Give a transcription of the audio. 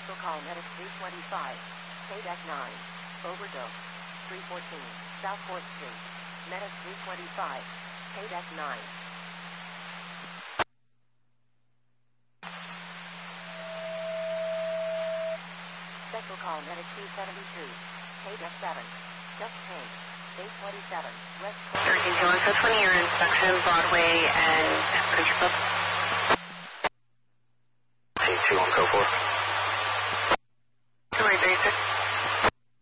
Special call Medic 325. KDEC 9. Overdose. 314. South 4th Street. Medic 325. KDEC 9. Special call Medic 272. KDEC 7. Just change. 827. West 13 Code 20, your inspection, Broadway and Country Club. Hey, 2 on code 4.